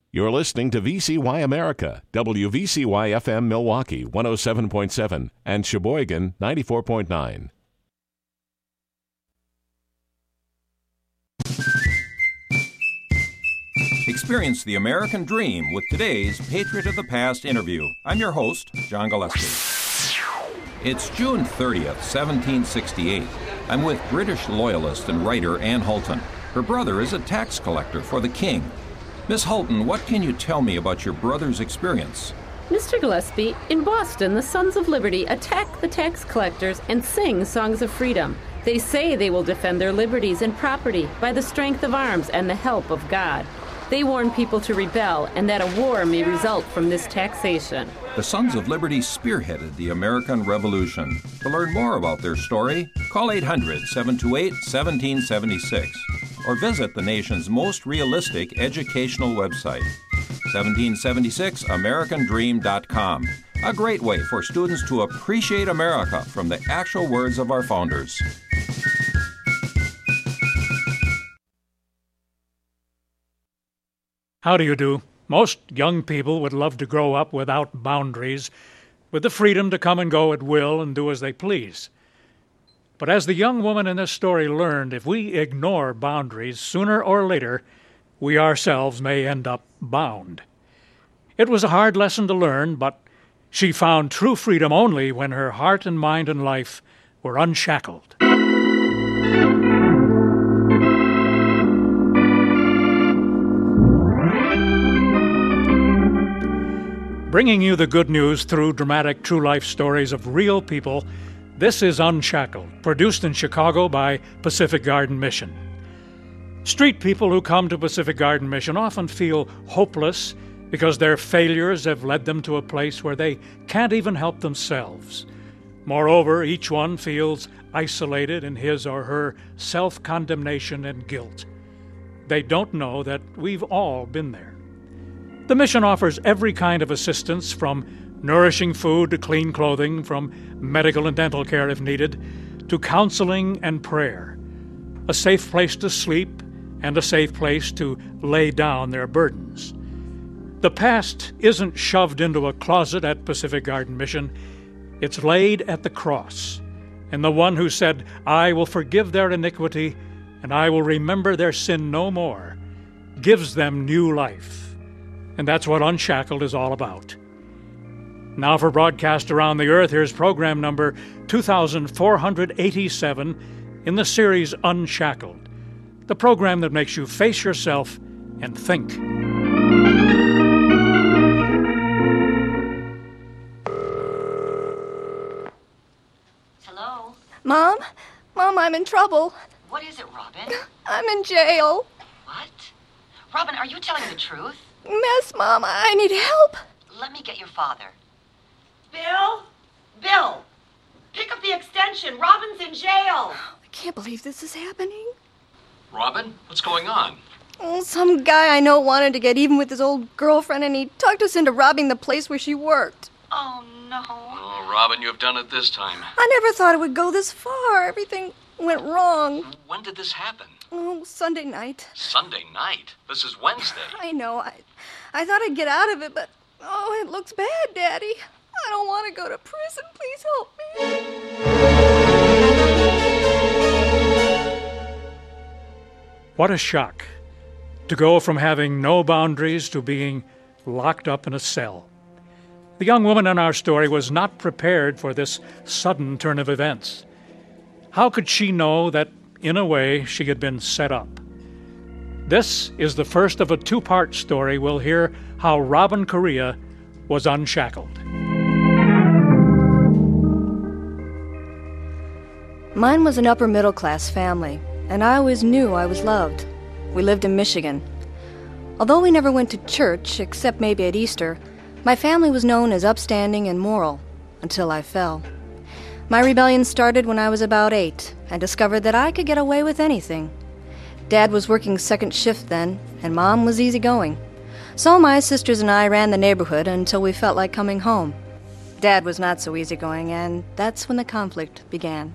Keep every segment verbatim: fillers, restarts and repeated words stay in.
You're listening to V C Y America, W V C Y F M Milwaukee one oh seven point seven and Sheboygan ninety-four point nine. Experience the American dream with today's Patriot of the Past interview. I'm your host, John Gillespie. It's June thirtieth, seventeen sixty-eight. I'm with British loyalist and writer Anne Hulton. Her brother is a tax collector for the King. Miss Hulton, what can you tell me about your brother's experience? Mister Gillespie, in Boston, the Sons of Liberty attack the tax collectors and sing songs of freedom. They say they will defend their liberties and property by the strength of arms and the help of God. They warn people to rebel and that a war may result from this taxation. The Sons of Liberty spearheaded the American Revolution. To learn more about their story, call eight hundred, seven two eight, one seven seven six or visit the nation's most realistic educational website, seventeen seventy-six american dream dot com. A great way for students to appreciate America from the actual words of our founders. How do you do? Most young people would love to grow up without boundaries, with the freedom to come and go at will and do as they please. But as the young woman in this story learned, if we ignore boundaries, sooner or later, we ourselves may end up bound. It was a hard lesson to learn, but she found true freedom only when her heart and mind and life were unshackled. Bringing you the good news through dramatic true-life stories of real people, this is Unshackled, produced in Chicago by Pacific Garden Mission. Street people who come to Pacific Garden Mission often feel hopeless because their failures have led them to a place where they can't even help themselves. Moreover, each one feels isolated in his or her self-condemnation and guilt. They don't know that we've all been there. The mission offers every kind of assistance, from nourishing food to clean clothing, from medical and dental care if needed, to counseling and prayer, a safe place to sleep and a safe place to lay down their burdens. The past isn't shoved into a closet at Pacific Garden Mission. It's laid at the cross, and the one who said, "I will forgive their iniquity, and I will remember their sin no more," gives them new life. And that's what Unshackled is all about. Now for broadcast around the earth, here's program number two thousand four hundred eighty-seven in the series Unshackled, the program that makes you face yourself and think. Hello? Mom? Mom, I'm in trouble. What is it, Robin? I'm in jail. What? Robin, are you telling the truth? Miss, Mom, I need help. Let me get your father. Bill? Bill! Pick up the extension. Robin's in jail. I can't believe this is happening. Robin, what's going on? Oh, some guy I know wanted to get even with his old girlfriend, and he talked us into robbing the place where she worked. Oh, no. Oh, Robin, you have done it this time. I never thought it would go this far. Everything went wrong. When did this happen? Oh, Sunday night. Sunday night? This is Wednesday. I know. I, I thought I'd get out of it, but, oh, it looks bad, Daddy. I don't want to go to prison. Please help me. What a shock to go from having no boundaries to being locked up in a cell. The young woman in our story was not prepared for this sudden turn of events. How could she know that, in a way, she had been set up? This is the first of a two-part story. We'll hear how Robin Correa was unshackled. Mine was an upper-middle-class family, and I always knew I was loved. We lived in Michigan. Although we never went to church, except maybe at Easter, my family was known as upstanding and moral, until I fell. My rebellion started when I was about eight, and discovered that I could get away with anything. Dad was working second shift then, and Mom was easygoing. So my sisters and I ran the neighborhood until we felt like coming home. Dad was not so easygoing, and that's when the conflict began.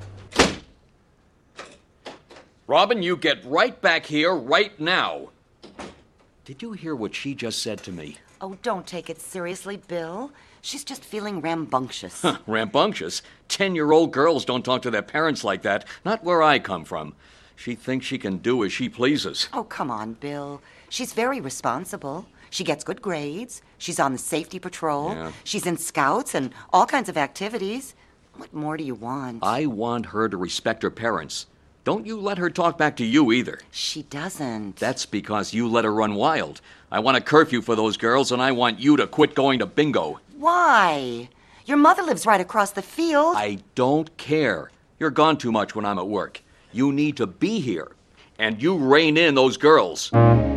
Robin, you get right back here right now. Did you hear what she just said to me? Oh, don't take it seriously, Bill. She's just feeling rambunctious. Huh, rambunctious? Ten-year-old girls don't talk to their parents like that. Not where I come from. She thinks she can do as she pleases. Oh, come on, Bill. She's very responsible. She gets good grades. She's on the safety patrol. Yeah. She's in scouts and all kinds of activities. What more do you want? I want her to respect her parents. Don't you let her talk back to you either. She doesn't. That's because you let her run wild. I want a curfew for those girls, and I want you to quit going to bingo. Why? Your mother lives right across the field. I don't care. You're gone too much when I'm at work. You need to be here. And you rein in those girls.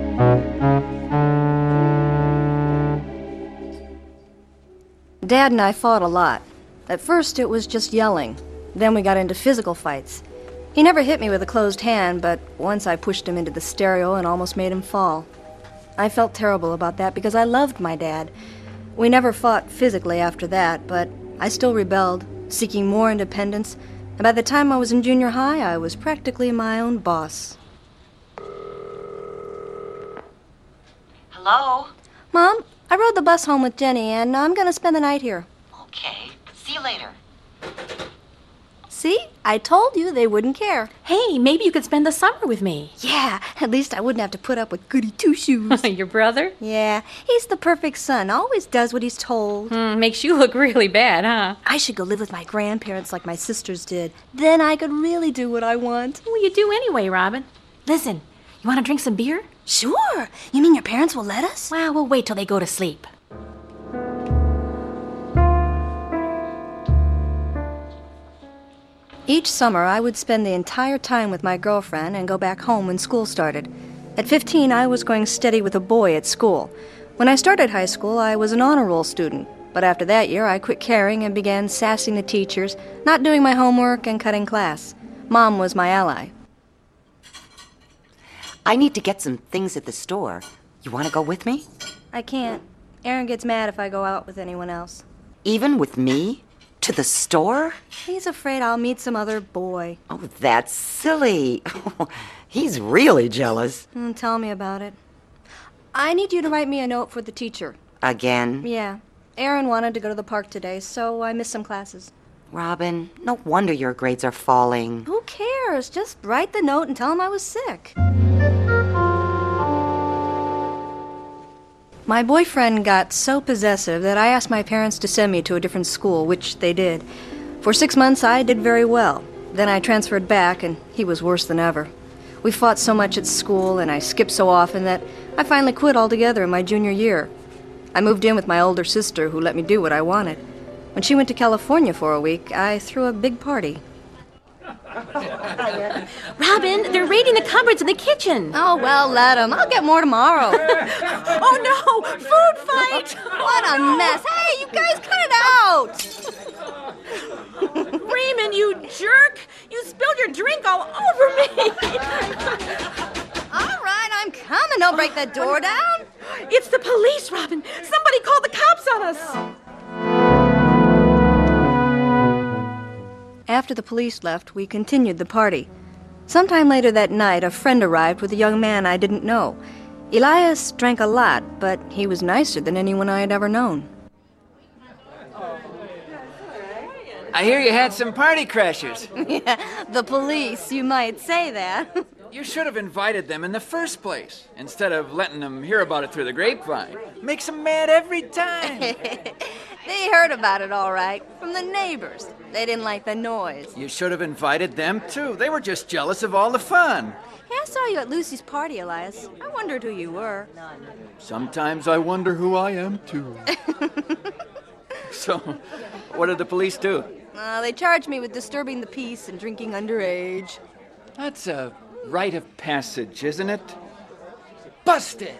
Dad and I fought a lot. At first, it was just yelling. Then we got into physical fights. He never hit me with a closed hand, but once I pushed him into the stereo and almost made him fall. I felt terrible about that because I loved my dad. We never fought physically after that, but I still rebelled, seeking more independence, and by the time I was in junior high, I was practically my own boss. Hello? Mom, I rode the bus home with Jenny, and I'm going to spend the night here. Okay. See you later. See? I told you they wouldn't care. Hey, maybe you could spend the summer with me. Yeah, at least I wouldn't have to put up with goody two-shoes. Your brother? Yeah, he's the perfect son. Always does what he's told. Hmm, makes you look really bad, huh? I should go live with my grandparents like my sisters did. Then I could really do what I want. What will you do anyway, Robin? Listen, you want to drink some beer? Sure. You mean your parents will let us? Well, we'll wait till they go to sleep. Each summer, I would spend the entire time with my girlfriend and go back home when school started. At fifteen, I was going steady with a boy at school. When I started high school, I was an honor roll student. But after that year, I quit caring and began sassing the teachers, not doing my homework, and cutting class. Mom was my ally. I need to get some things at the store. You want to go with me? I can't. Aaron gets mad if I go out with anyone else. Even with me? To the store? He's afraid I'll meet some other boy. Oh, that's silly. He's really jealous. Mm, tell me about it. I need you to write me a note for the teacher. Again? Yeah. Aaron wanted to go to the park today, so I missed some classes. Robin, no wonder your grades are falling. Who cares? Just write the note and tell him I was sick. My boyfriend got so possessive that I asked my parents to send me to a different school, which they did. For six months, I did very well. Then I transferred back, and he was worse than ever. We fought so much at school, and I skipped so often that I finally quit altogether in my junior year. I moved in with my older sister, who let me do what I wanted. When she went to California for a week, I threw a big party. Robin, they're raiding the cupboards in the kitchen. Oh, well, let them. I'll get more tomorrow. Oh, no! Food fight! What a mess. Hey, you guys cut it out! Raymond, you jerk! You spilled your drink all over me! All right, I'm coming. Don't break that door down. It's the police, Robin. Somebody called the cops on us. After the police left, we continued the party. Sometime later that night, a friend arrived with a young man I didn't know. Elias drank a lot, but he was nicer than anyone I had ever known. I hear you had some party crashers. Yeah, the police, you might say that. You should have invited them in the first place, instead of letting them hear about it through the grapevine. Makes them mad every time. They heard about it all right, from the neighbors. They didn't like the noise. You should have invited them, too. They were just jealous of all the fun. Hey, I saw you at Lucy's party, Elias. I wondered who you were. Sometimes I wonder who I am, too. So, what did the police do? Uh, they charged me with disturbing the peace and drinking underage. That's a rite of passage, isn't it? Busted!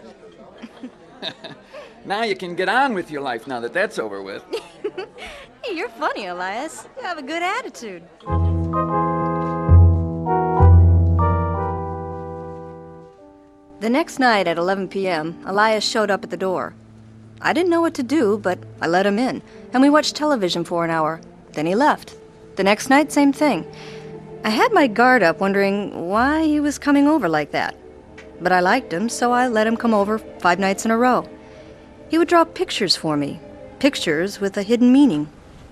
Now you can get on with your life now that that's over with. Hey, you're funny, Elias. You have a good attitude. The next night at eleven p.m., Elias showed up at the door. I didn't know what to do, but I let him in, and we watched television for an hour. Then he left. The next night, same thing. I had my guard up, wondering why he was coming over like that. but I liked him, so I let him come over five nights in a row. He would draw pictures for me, pictures with a hidden meaning.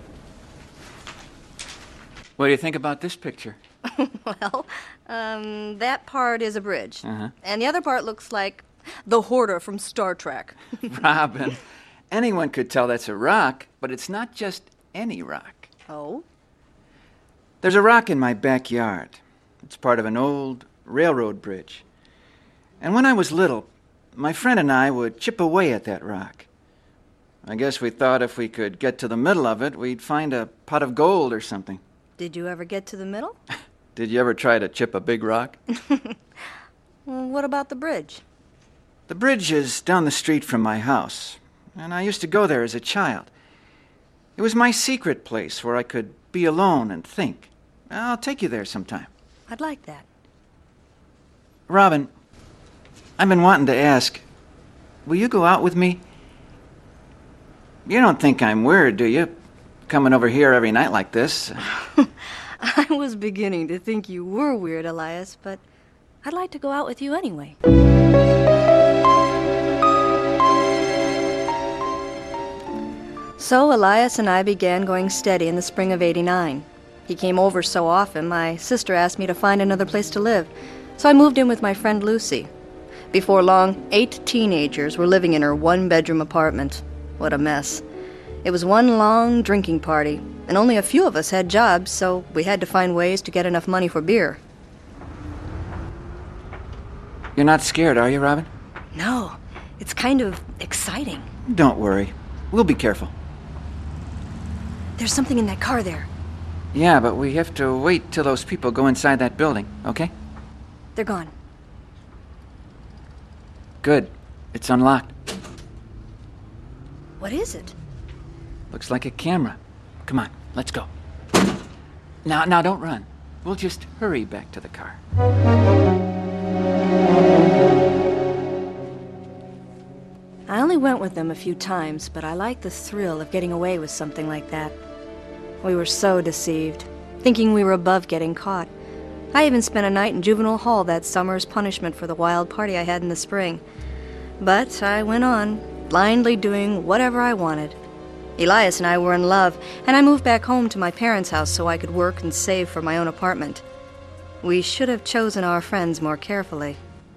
What do you think about this picture? Well, um, that part is a bridge. Uh-huh. And the other part looks like the Hoarder from Star Trek. Robin, anyone could tell that's a rock, but it's not just any rock. Oh? There's a rock in my backyard. It's part of an old railroad bridge. And when I was little, my friend and I would chip away at that rock. I guess we thought if we could get to the middle of it, we'd find a pot of gold or something. Did you ever get to the middle? Did you ever try to chip a big rock? Well, what about the bridge? The bridge is down the street from my house, and I used to go there as a child. It was my secret place where I could be alone and think. I'll take you there sometime. I'd like that. Robin, I've been wanting to ask, will you go out with me? You don't think I'm weird, do you? Coming over here every night like this. I was beginning to think you were weird, Elias, but I'd like to go out with you anyway. So Elias and I began going steady in the spring of eighty-nine. He came over so often, my sister asked me to find another place to live, so I moved in with my friend Lucy. Before long, eight teenagers were living in her one-bedroom apartment. What a mess. It was one long drinking party, and only a few of us had jobs, so we had to find ways to get enough money for beer. You're not scared, are you, Robin? No, it's kind of exciting. Don't worry. We'll be careful. There's something in that car there. Yeah, but we have to wait till those people go inside that building, okay? They're gone. Good. It's unlocked. What is it? Looks like a camera. Come on, let's go. Now, now, don't run. We'll just hurry back to the car. I only went with them a few times, but I liked the thrill of getting away with something like that. We were so deceived, thinking we were above getting caught. I even spent a night in juvenile hall that summer as punishment for the wild party I had in the spring. But I went on, blindly doing whatever I wanted. Elias and I were in love, and I moved back home to my parents' house so I could work and save for my own apartment. We should have chosen our friends more carefully.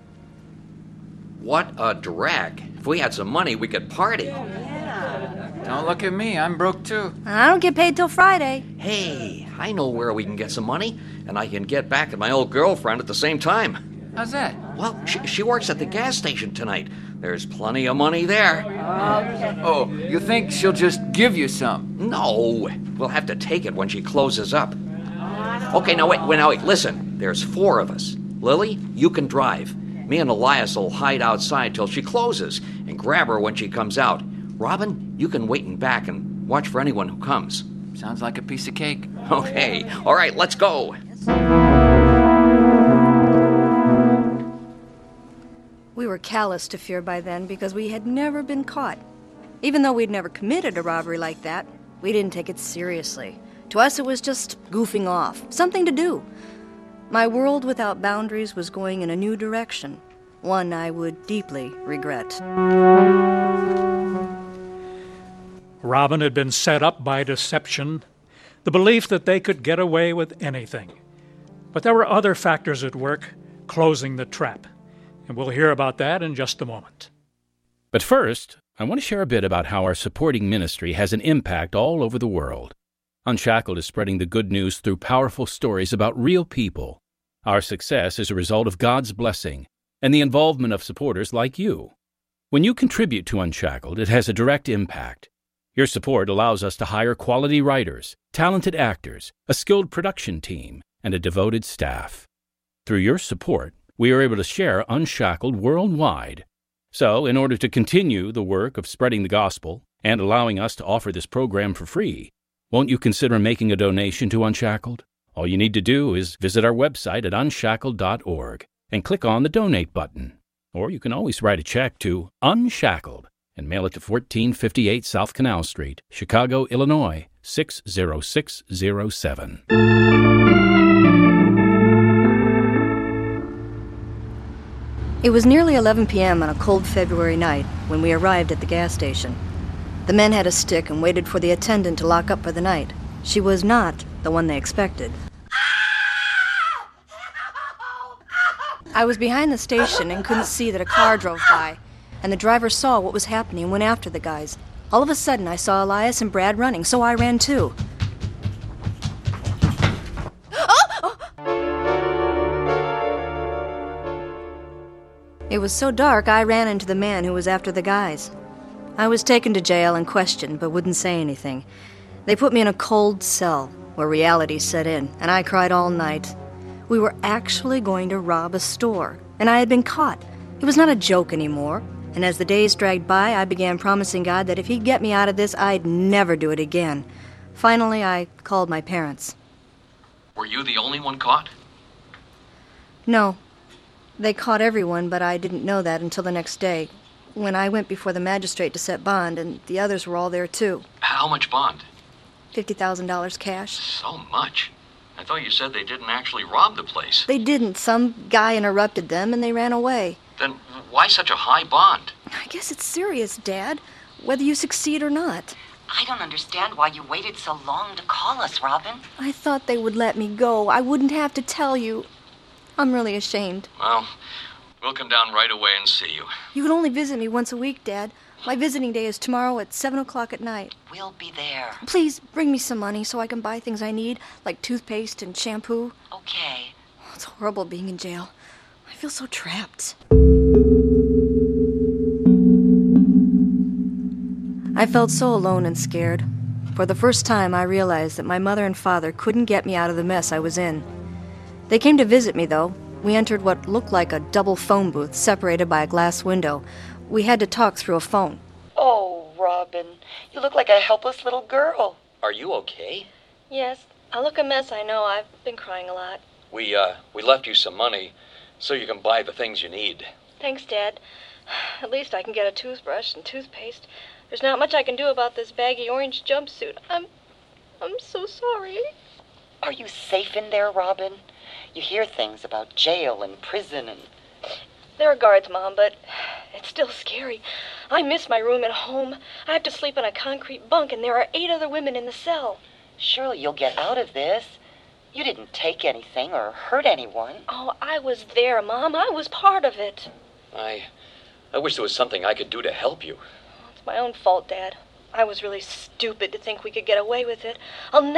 What a drag. If we had some money, we could party. Don't look at me. I'm broke, too. I don't get paid till Friday. Hey, I know where we can get some money, and I can get back at my old girlfriend at the same time. How's that? Well, she, she works at the gas station tonight. There's plenty of money there. Oh, you think she'll just give you some? No, we'll have to take it when she closes up. Okay, now wait, wait, now wait, listen. There's four of us. Lily, you can drive. Me and Elias will hide outside till she closes and grab her when she comes out. Robin, you can wait in back and watch for anyone who comes. Sounds like a piece of cake. Okay, all right, let's go. We were callous to fear by then because we had never been caught. Even though we'd never committed a robbery like that, we didn't take it seriously. To us, it was just goofing off, something to do. My world without boundaries was going in a new direction, one I would deeply regret. Robin had been set up by deception, the belief that they could get away with anything. But there were other factors at work, closing the trap. And we'll hear about that in just a moment. But first, I want to share a bit about how our supporting ministry has an impact all over the world. Unshackled is spreading the good news through powerful stories about real people. Our success is a result of God's blessing and the involvement of supporters like you. When you contribute to Unshackled, it has a direct impact. Your support allows us to hire quality writers, talented actors, a skilled production team, and a devoted staff. Through your support, we are able to share Unshackled worldwide. So, in order to continue the work of spreading the gospel and allowing us to offer this program for free, won't you consider making a donation to Unshackled? All you need to do is visit our website at unshackled dot org and click on the Donate button. Or you can always write a check to Unshackled and mail it to fourteen fifty-eight South Canal Street, Chicago, Illinois, six zero six zero seven. It was nearly eleven p.m. on a cold February night when we arrived at the gas station. The men had a stick and waited for the attendant to lock up for the night. She was not the one they expected. I was behind the station and couldn't see that a car drove by, and the driver saw what was happening and went after the guys. All of a sudden, I saw Elias and Brad running, so I ran too. It was so dark, I ran into the man who was after the guys. I was taken to jail and questioned, but wouldn't say anything. They put me in a cold cell, where reality set in, and I cried all night. We were actually going to rob a store, and I had been caught. It was not a joke anymore, and as the days dragged by, I began promising God that if he'd get me out of this, I'd never do it again. Finally, I called my parents. Were you the only one caught? No. They caught everyone, but I didn't know that until the next day, when I went before the magistrate to set bond, and the others were all there too. How much bond? fifty thousand dollars cash. So much? I thought you said they didn't actually rob the place. They didn't. Some guy interrupted them, and they ran away. Then why such a high bond? I guess it's serious, Dad, whether you succeed or not. I don't understand why you waited so long to call us, Robin. I thought they would let me go. I wouldn't have to tell you. I'm really ashamed. Well, we'll come down right away and see you. You can only visit me once a week, Dad. My visiting day is tomorrow at seven o'clock at night. We'll be there. Please bring me some money so I can buy things I need, like toothpaste and shampoo. Okay. Oh, it's horrible being in jail. I feel so trapped. I felt so alone and scared. For the first time, I realized that my mother and father couldn't get me out of the mess I was in. They came to visit me, though. We entered what looked like a double phone booth separated by a glass window. We had to talk through a phone. Oh, Robin, you look like a helpless little girl. Are you okay? Yes, I look a mess, I know. I've been crying a lot. We, uh, we left you some money so you can buy the things you need. Thanks, Dad. At least I can get a toothbrush and toothpaste. There's not much I can do about this baggy orange jumpsuit. I'm... I'm so sorry. Are you safe in there, Robin? You hear things about jail and prison and... There are guards, Mom, but it's still scary. I miss my room at home. I have to sleep in a concrete bunk, and there are eight other women in the cell. Surely you'll get out of this. You didn't take anything or hurt anyone. Oh, I was there, Mom. I was part of it. I... I wish there was something I could do to help you. It's my own fault, Dad. I was really stupid to think we could get away with it. I'll never...